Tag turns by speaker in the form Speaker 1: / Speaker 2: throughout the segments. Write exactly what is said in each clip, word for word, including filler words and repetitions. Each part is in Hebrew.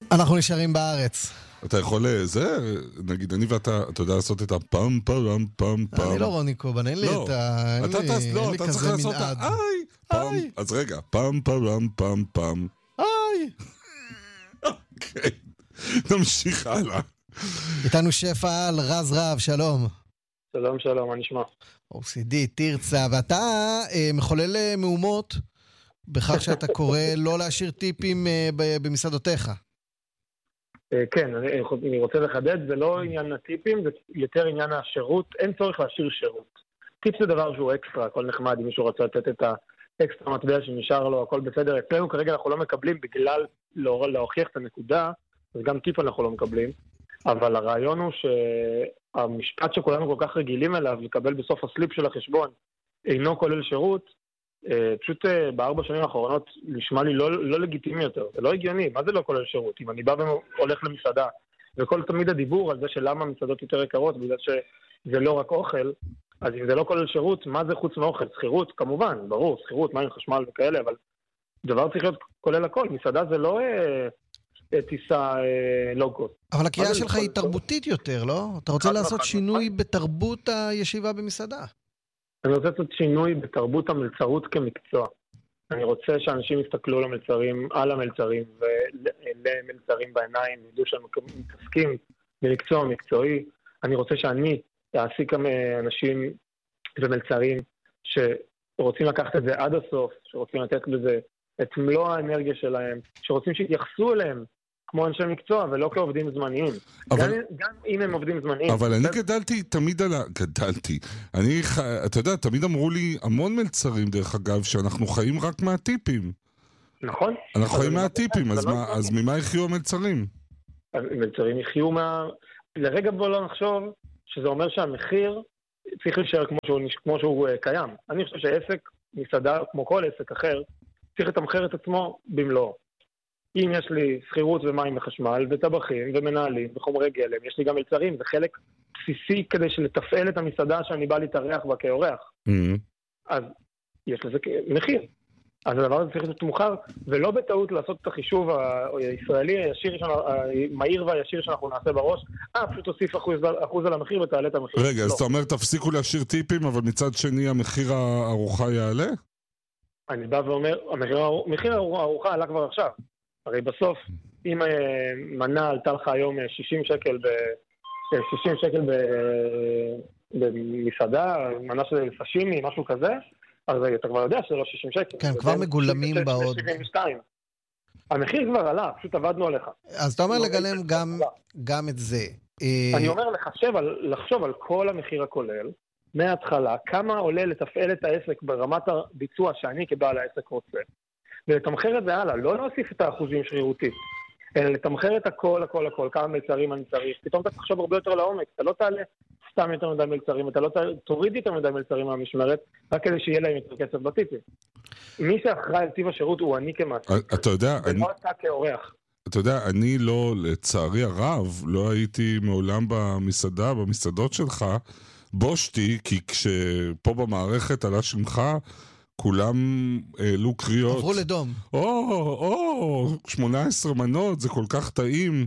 Speaker 1: אנחנו נשארים בארץ.
Speaker 2: אתה יכול, זה, נגיד, אני ואתה, אתה יודע לעשות את הפאם פאם פאם פאם.
Speaker 1: אני לא רוני קובן, אין לי את ה...
Speaker 2: אתה צריך לעשות את ה... איי, פאם. אז רגע, פאם פאם פאם פאם.
Speaker 1: איי.
Speaker 2: אוקיי, נמשיך הלאה.
Speaker 1: איתנו שף העל, רז רב, שלום.
Speaker 3: שלום, שלום, מה נשמע?
Speaker 1: או סי די, תרצה, ואתה אה, מחולל מהומות בכך שאתה קורא לא להשאיר טיפים אה, במסעדותיך.
Speaker 3: אה, כן, אני, אני רוצה לחדד, זה לא עניין הטיפים, זה יותר עניין השירות, אין צורך להשאיר שירות. טיפ זה דבר שהוא אקסטרה, הכל נחמד, אם מישהו רוצה לתת את האקסטרה מטבע שנשאר לו, הכל בסדר. אצלנו כרגע אנחנו לא מקבלים בגלל לא, להוכיח את הנקודה, אז גם טיפ אנחנו לא מקבלים. אבל הרעיון הוא שהמשפט שכולנו כל כך רגילים אליו, לקבל בסוף הסליפ של החשבון, אינו כולל שירות, פשוט בארבע שנים האחרונות נשמע לי לא, לא לגיטימי יותר. זה לא הגיוני, מה זה לא כולל שירות? אם אני בא והולך למסעדה, וכל תמיד הדיבור על זה שלמה מסעדות יותר יקרות, בגלל שזה לא רק אוכל, אז אם זה לא כולל שירות, מה זה חוץ מאוכל? סחירות, כמובן, ברור, סחירות, מים, חשמל וכאלה, אבל דבר צריך להיות כולל הכל. מסעדה זה לא... טיסה לוגות.
Speaker 1: אבל הקריאה שלך היא תרבותית יותר, לא? אתה רוצה לעשות שינוי בתרבות הישיבה במסעדה.
Speaker 3: אני רוצה לעשות שינוי בתרבות המלצרות כמקצוע. אני רוצה שאנשים יסתכלו למלצרים, על המלצרים ולמלצרים בעיניים, ידעו שהם מתעסקים במקצוע מקצועי. אני רוצה שאני אעסיק אנשים ומלצרים שרוצים לקחת את זה עד הסוף, שרוצים לתת בזה את מלוא האנרגיה שלהם, שרוצים שיתייחסו אליהם כמו אנשי מקצוע, ולא כעובדים זמניים. אבל... גם, גם אם הם עובדים זמניים.
Speaker 2: אבל אני גדלתי תמיד על ה... גדלתי. אני, אתה יודע, תמיד אמרו לי המון מלצרים, דרך אגב, שאנחנו חיים רק מהטיפים.
Speaker 3: נכון.
Speaker 2: אנחנו חיים מהטיפים, אז, מה, אז ממה יחיו המלצרים?
Speaker 3: המלצרים יחיו מה... לרגע בוא לא נחשוב שזה אומר שהמחיר צריך להישאר כמו שהוא, כמו שהוא קיים. אני חושב שעסק, מסעדה, כמו כל עסק אחר, צריך לתמחר את עצמו במלואו. אם יש לי שכירות ומים וחשמל וטבחים ומנהלים וחומרי גלם, יש לי גם מלצרים, זה חלק בסיסי כדי לתפעל את המסעדה שאני בא להתארח בה כאורח. Mm-hmm. אז יש לזה מחיר. אז הדבר הזה צריך להיות מוכר, ולא בטעות לעשות את החישוב הישראלי, הישיר, המהיר והישיר שאנחנו נעשה בראש, אה, פשוט תוסיף אחוז, אחוז על המחיר ותעלה את המחיר.
Speaker 2: רגע, אז אתה אומר, תפסיקו להשאיר טיפים, אבל מצד שני המחיר הארוחה יעלה?
Speaker 3: אני בא ואומר, המחיר הארוחה עלה כבר עכשיו. הרי בסוף, אם מנה עלתה לך היום שישים שקל ב... שישים שקל במסעדה, מנה של סשימי, משהו כזה, אז אתה כבר יודע שזה לא שישים שקל.
Speaker 1: כן, כבר מגולמים בעוד.
Speaker 3: שבעים ושתיים. המחיר כבר עלה, פשוט עבדנו עליך.
Speaker 1: אז אתה אומר לגלם גם את זה.
Speaker 3: אני אומר לחשוב על כל המחיר הכולל, מההתחלה, כמה עולה לתפעל את העסק ברמת הביצוע שאני כבעל העסק רוצה. ולתמחר את זה הלאה, לא להוסיף את האחוזים שרירותית, אלא לתמחר את הכל, הכל, הכל, כמה מלצרים אני צריך. פתאום אתה תחשוב הרבה יותר לעומק, אתה לא תעלה סתם יותר מדי מלצרים, אתה לא תוריד יותר מדי מלצרים מהמשמרת, רק כדי שיהיה להם יותר כסף בטיפים. מי שאחראי על טיב השירות הוא אני כמעט.
Speaker 2: אתה יודע,
Speaker 3: ולא אתה כאורח.
Speaker 2: אתה יודע, אני לא, לצערי הרב, לא הייתי מעולם במסעדה, במסעדות שלך, בושתי, כי כשפה במערכת עלה שמך, כולם העלו קריאות.
Speaker 1: עברו לדום.
Speaker 2: או, או, שמונה עשרה מנות, זה כל כך טעים.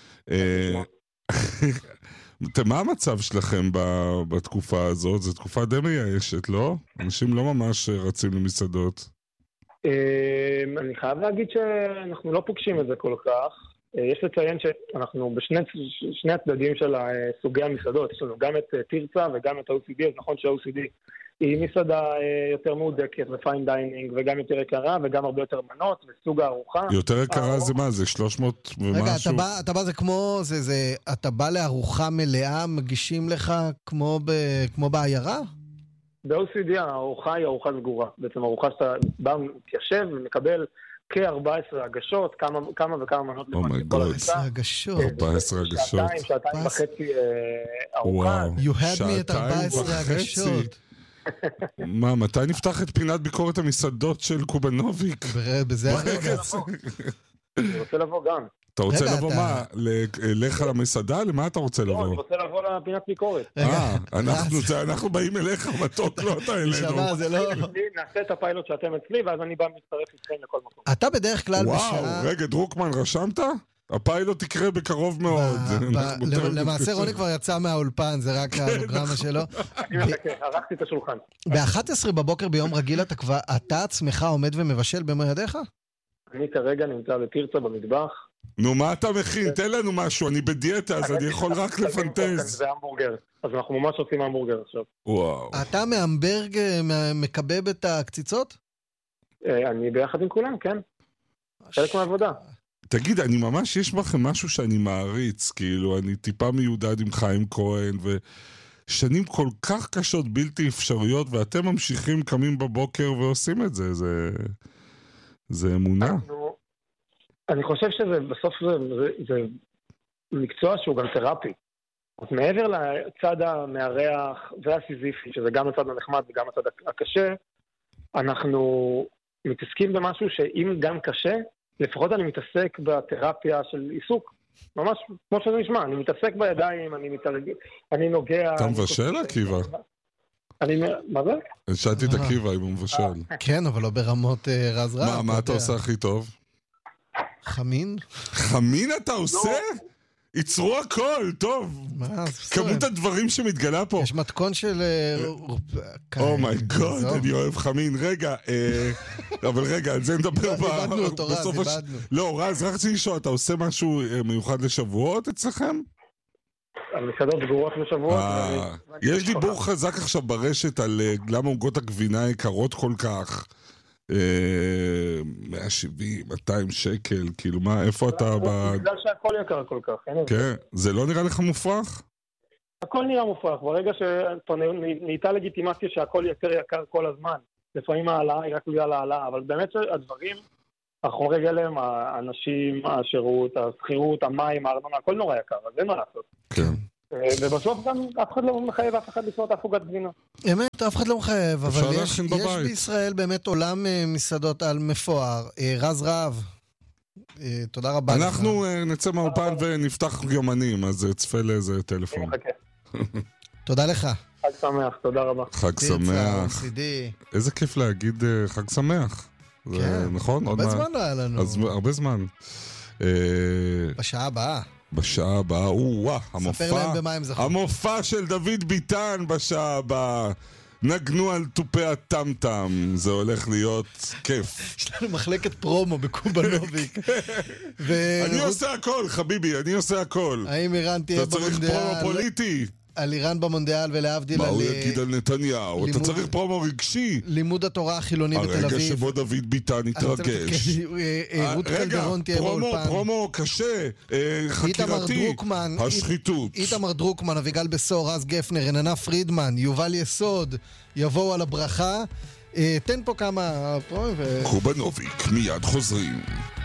Speaker 2: מה המצב שלכם בתקופה הזאת? זו תקופה די מייאשת, לא? אנשים לא ממש רצים למסעדות.
Speaker 3: אני חייב להגיד שאנחנו לא פוגשים את זה כל כך. יש לציין שאנחנו בשני הצדדים של סוגי המסעדות. יש לנו גם את תרצה וגם את ה-או סי די, אז נכון שה-או סי די היא מסעדה יותר מהודקת ופיין דיינינג, וגם יותר יקרה, וגם הרבה יותר מנות, וסוג הארוחה.
Speaker 2: יותר יקרה זה מה? זה שלוש מאות ומשהו?
Speaker 1: רגע, אתה בא, אתה בא זה כמו, זה, זה, אתה בא לארוחה מלאה, מגישים לך כמו, ב, כמו בעיירה?
Speaker 3: ב-או סי די הארוחה היא ארוחה סגורה. בעצם הארוחה שאתה בא, מתיישב ומקבל כ-ארבע עשרה הגשות, כמה, כמה וכמה מנות.
Speaker 2: אומייגוד.
Speaker 1: ארבע עשרה הגשות.
Speaker 2: ארבע עשרה הגשות.
Speaker 3: שעתיים, שעתיים וחצי ארוחה.
Speaker 1: You had me את ארבע עשרה הגשות.
Speaker 2: מה, מתי נפתח את פינת ביקורת המסעדות של קובנוביק?
Speaker 1: בזה הרגע.
Speaker 3: אני רוצה לבוא גם.
Speaker 2: אתה רוצה לבוא מה? לך למסעדה? למה אתה רוצה לבוא?
Speaker 3: לא, אני רוצה לבוא לפינת ביקורת.
Speaker 2: אה, אנחנו באים אליך, מתוק לא אתה אלינו.
Speaker 1: נשמע, זה לא...
Speaker 3: נעשה את הפיילוט שאתם אצלי, ואז אני בא מצטרף איתכם לכל מקום.
Speaker 1: אתה בדרך כלל בשעה...
Speaker 2: וואו, רגע, דרוקמן, רשמת? הפיילוט יקרה בקרוב מאוד.
Speaker 1: למעשה רוני כבר יצא מהאולפן, זה רק ההולוגרמה שלו.
Speaker 3: אני מחכה, ערכתי את השולחן.
Speaker 1: ב-אחת עשרה בבוקר ביום רגיל אתה עצמך עומד ומבשל במו ידיך?
Speaker 3: אני כרגע נמצא בתרצה במטבח.
Speaker 2: נו, מה אתה מכין? תן לנו משהו, אני בדיאטה, אז אני יכול רק לפנטז.
Speaker 3: זה המבורגר, אז אנחנו ממש עושים המבורגר עכשיו.
Speaker 2: וואו.
Speaker 1: אתה מהמברג מקבב את הקציצות?
Speaker 3: אני ביחד עם כולם, כן. חלק מהעבודה.
Speaker 2: תגיד, אני ממש, יש בכם משהו שאני מעריץ, כאילו, אני טיפה מיודד עם חיים כהן, ושנים כל כך קשות בלתי אפשריות, ואתם ממשיכים, קמים בבוקר ועושים את זה, זה, זה אמונה.
Speaker 3: אנחנו, אני חושב שזה, בסוף זה, זה, זה מקצוע שהוא גם תרפי. אז מעבר לצד המארח והסיזיפי, שזה גם הצד הנחמד וגם הצד הקשה, אנחנו מתעסקים במשהו שאם גם קשה, לפחות אני מתעסק בתרפיה של עיסוק. ממש, כמו שזה נשמע, אני מתעסק בידיים, אני מתרג... אני נוגע...
Speaker 2: אתה מבשל, עקיבא?
Speaker 3: אני... מה זה?
Speaker 2: שאלתי את עקיבא אם הוא מבשל.
Speaker 1: כן, אבל לא ברמות רז רב.
Speaker 2: מה, מה אתה עושה הכי טוב?
Speaker 1: חמין?
Speaker 2: חמין אתה עושה? ייצרו הכל, טוב. כמות הדברים שמתגלה פה.
Speaker 1: יש מתכון של...
Speaker 2: אומייגוד, אני אוהב חמין. רגע, אבל רגע, על זה נדבר
Speaker 1: איבדנו אותו, רז, איבדנו.
Speaker 2: לא, רז, רק רציתי לשאול, אתה עושה משהו מיוחד לשבועות אצלכם?
Speaker 3: המסעדות סגורות לשבועות.
Speaker 2: יש דיבור חזק עכשיו ברשת על למה עוגות הגבינה יקרות כל כך. מאה שבעים, מאתיים שקל, כאילו מה, איפה אתה...
Speaker 3: בגלל שהכל יקר כל כך.
Speaker 2: כן, זה לא נראה לך מופרך?
Speaker 3: הכל נראה מופרך, ברגע שנהייתה לגיטימציה שהכל יותר יקר כל הזמן, לפעמים העלאה היא רק בגלל העלאה, אבל באמת הדברים, החומרי גלם, האנשים, השירות, השכירות, המים, הארנונה, הכל נורא יקר, אז אין מה לעשות.
Speaker 2: כן.
Speaker 3: ובסוף גם אף אחד לא מחייב אף אחד לקנות הפוגת גבינה.
Speaker 1: אמת, אף אחד לא מחייב, אבל יש, יש בישראל באמת עולם מסעדות על מפואר. רז רב, תודה רבה לך.
Speaker 2: אנחנו נצא מהאולפן ונפתח יומנים, אז צפה לאיזה טלפון.
Speaker 1: תודה לך.
Speaker 3: חג שמח, תודה רבה.
Speaker 2: חג שמח. איזה כיף להגיד חג שמח.
Speaker 1: כן,
Speaker 2: נכון?
Speaker 1: הרבה זמן לא היה לנו.
Speaker 2: הרבה זמן.
Speaker 1: בשעה הבאה.
Speaker 2: בשעה הבאה, וואה, המופע,
Speaker 1: המופע
Speaker 2: של דוד ביטן בשעה הבאה. נגנו על טופי הטמטם, זה הולך להיות כיף.
Speaker 1: יש לנו מחלקת פרומו בקובנוביק.
Speaker 2: אני עושה הכל, חביבי, אני עושה הכל.
Speaker 1: האם איראן תהיה במונדיאל?
Speaker 2: אתה צריך פרומו פוליטי.
Speaker 1: על איראן במונדיאל ולהבדיל
Speaker 2: מה
Speaker 1: על...
Speaker 2: הוא יגיד על נתניהו? אתה צריך פרומו רגשי.
Speaker 1: לימוד התורה החילוני בתל אביב.
Speaker 2: הרגע שבו דוד ביטן התרגש.
Speaker 1: רות קלדרון תהיה באולפן.
Speaker 2: פרומו קשה, חקירתי, השחיתות.
Speaker 1: איתמר דרוקמן, אביגל בסור, רז גפנר, רננה פרידמן, יובל יסוד, יבואו על הברכה. תן פה כמה...
Speaker 2: קובנוביק, מיד חוזרים.